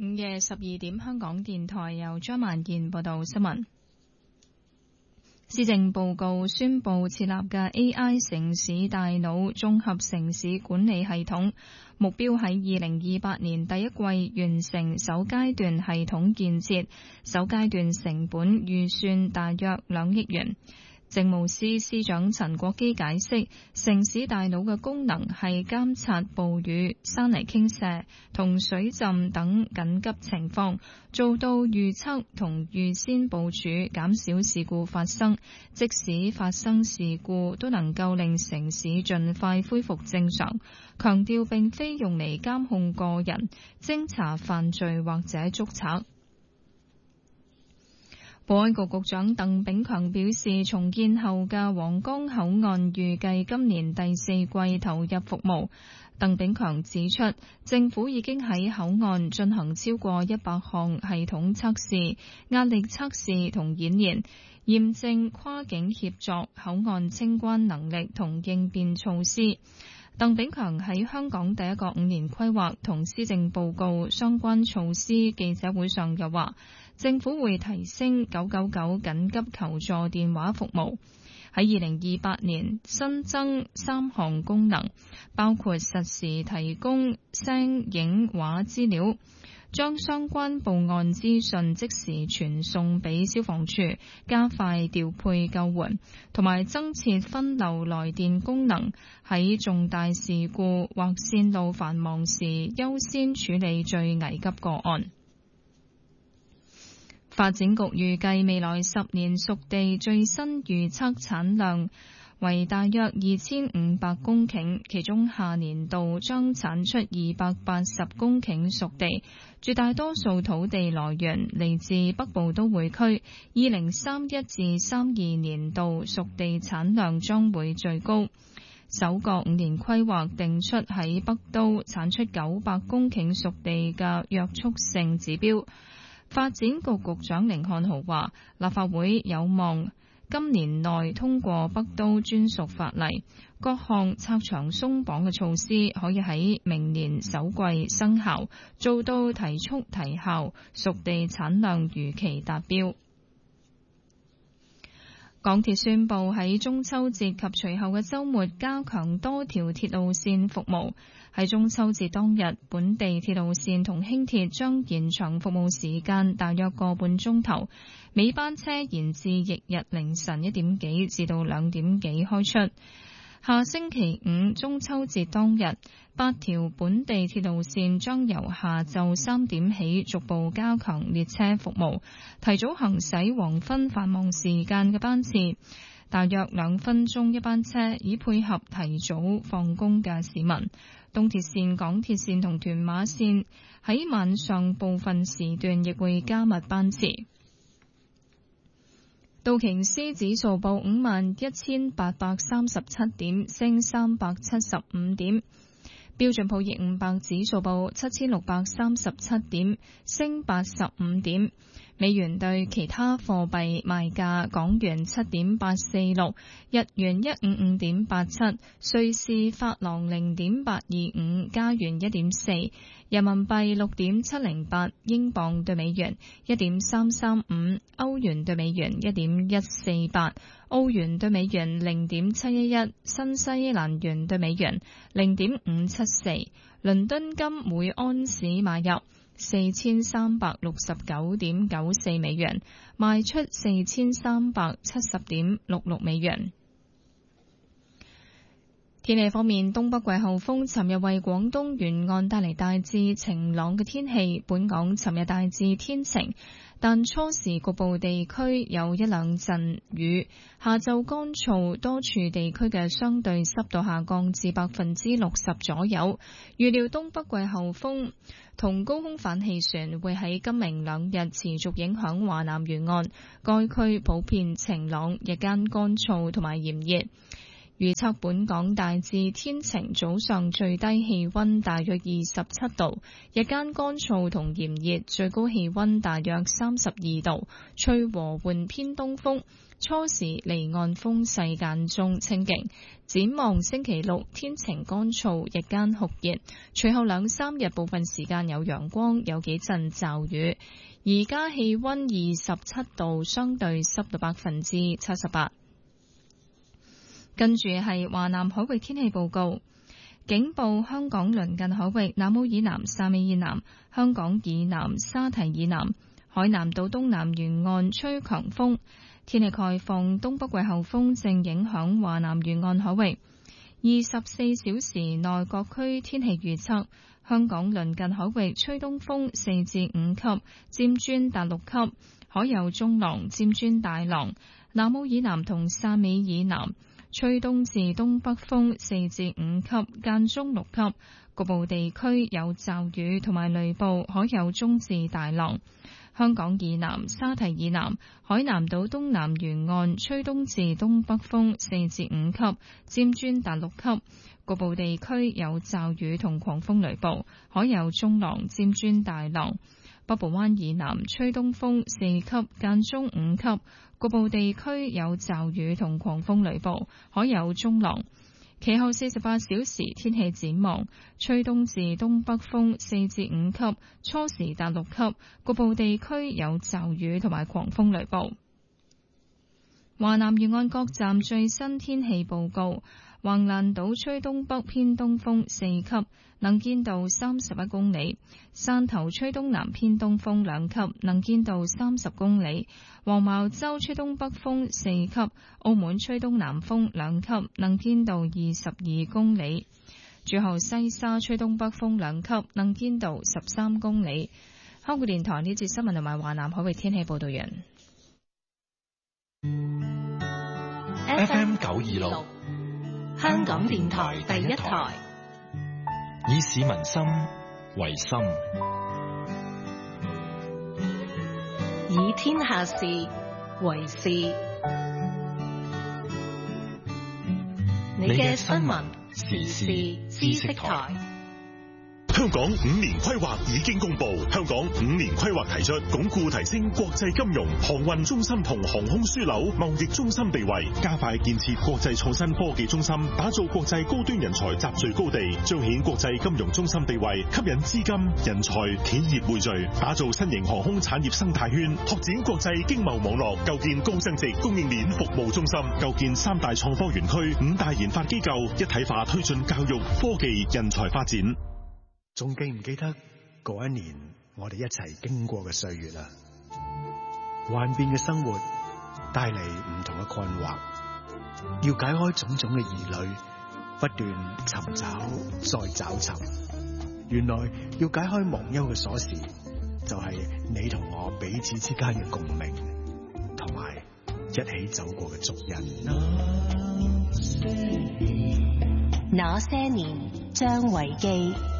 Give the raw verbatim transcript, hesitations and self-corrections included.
午夜十二點，香港電台由張萬健報道新聞。施政報告宣布設立嘅 A I 城市大腦綜合城市管理系統，目標喺二零二八年第一季完成首階段系統建設，首階段成本預算大約兩億元。政務司司長陳國基解釋，城市大腦嘅功能係監察暴雨、山泥傾瀉同水浸等緊急情況，做到預測同預先部署，減少事故發生。即使發生事故，都能夠令城市盡快恢復正常。強調並非用嚟監控個人、偵查犯罪或者捉賊。保安局局長鄧炳強表示，重建後嘅皇崗口岸預計今年第四季投入服務。鄧炳強指出，政府已經喺口岸進行超過一百項系統測試、壓力測試同演練，驗證跨境協作、口岸清關能力同應變措施。鄧炳強喺香港第一個五年規劃同施政報告相關措施記者會上又話，政府會提升九九九緊急求助電話服務，喺二零二八年新增三項功能，包括實時提供聲影畫資料，將相關報案資訊即時傳送俾消防處，加快調配救援，同埋增設分流來電功能，喺重大事故或線路繁忙時優先處理最危急個案。發展局預計未來十年熟地最新預測產量為大約二千五百公頃，其中下年度將產出二百八十公頃熟地，絕大多數土地來源嚟自北部都會區。二零三一至三二年度熟地產量將會最高。首個五年規劃定出喺北都產出九百公頃熟地嘅約束性指標。發展局局長甯漢豪話，立法會有望今年內通過北都專屬法例，各項拆牆鬆綁嘅措施可以喺明年首季生效，做到提速提效，熟地產量如期達標。港鐵宣布喺中秋節及隨後嘅週末加強多條鐵路線服務。喺中秋節當日，本地鐵路線同輕鐵將延長服務時間大約個半鐘頭，尾班車延至翌日凌晨一點幾至到兩點幾開出。下星期五中秋節當日，八條本地鐵路線將由下晝三點起逐步加強列車服務，提早行駛黃昏繁忙時間嘅班次，大約兩分鐘一班車，以配合提早放工嘅市民。東鐵線、港鐵線同屯馬線喺晚上部分時段亦會加密班次。道瓊斯指數報五萬一千八百三十七點，升三百七十五點。標準普爾五百指數報七千六百三十七點，升八十五點。美元對其他貨幣賣價：港元七點八四六，日元一五五點八七，瑞士法郎零點八二五，加元一點四，人民幣六點七零八，英鎊對美元一點三三五，歐元對美元一點一四八，澳元對美元零點七一一，新西蘭元對美元零點五七四。倫敦金每安士買入四千三百六十九點九四美元，賣出四千三百七十點六六美元。天氣方面，東北季候風尋日為廣東沿岸帶嚟大致晴朗嘅天氣。本港尋日大致天晴，但初時局部地區有一兩陣雨。下晝乾燥，多處地區嘅相對濕度下降至百分之六十左右。預料東北季候風同高空反氣旋會喺今明兩日持續影響華南沿岸，該區普遍晴朗，日間乾燥同埋炎熱。 預測本港大致天晴，早上最低氣溫大約二十七度，日間乾燥同炎熱，最高氣溫大約三十二度，吹和緩偏東風，初時離岸風勢間中清勁。展望星期六天晴乾燥，日間酷熱，隨後兩三日部分時間有陽光，有幾陣驟雨。而家氣溫二十七度，相對濕度百分之七十八。跟住係華南海域天氣報告，警報香港鄰近海域南澳以南、汕尾以南、香港以南、沙堤以南、海南島東南沿岸吹強風。天氣概況，東北季候風正影響華南沿岸海域。二十四小時內各區天氣預測，香港鄰近海域吹東風四至五級，尖磚達六級，海有中浪，尖磚大浪。南澳以南同汕尾以南吹東至東北風四至五級，間中六級，局部地區有驟雨同埋雷暴，海有中至大浪。香港以南、沙堤以南、海南島東南沿岸吹東至東北風四至五級，尖磚達六級，局部地區有驟雨同狂風雷暴，海有中浪、尖磚大浪。北部灣以南吹東風四級，間中五級，局部地區有驟雨同狂風雷暴，海有中浪。其後四十八小時天氣展望，吹東至東北風四至五級，初時達六級，局部地區有驟雨同埋狂風雷暴。華南沿岸各站最新天氣報告：橫瀾島吹東北偏東風四級，能見度三十一公里；汕頭吹東南偏東風兩級，能見度三十公里；黃茅洲吹東北風四級，澳門吹東南風兩級，能見度二十二公里；最後西沙吹東北風兩級，能見度十三公里。香港電台呢節新聞同埋華南海域天氣報道完。 F M 九二六，香港電台第一台，以市民心為心，以天下事為事。你嘅新聞時事知識台。 香港五年規劃已經公布，香港五年規劃提出鞏固提升國際金融、航運中心同航空樞紐貿易中心地位，加快建設國際創新科技中心，打造國際高端人才集聚高地，彰顯國際金融中心地位，吸引資金、人才、企業匯聚，打造新型航空產業生態圈，拓展國際經貿網絡，構建高增值供應鏈服務中心，構建三大創科園區、五大研發機構，一體化推進教育、科技、人才發展。 仲記唔記得嗰一年我哋一齊經過嘅歲月啊？幻變嘅生活帶嚟唔同嘅困惑，要解開種種嘅疑慮，不斷尋找再找尋。原來要解開忘憂嘅鎖匙，就係你同我彼此之間嘅共鳴，同埋一起走過嘅足印。 那些年，張維基。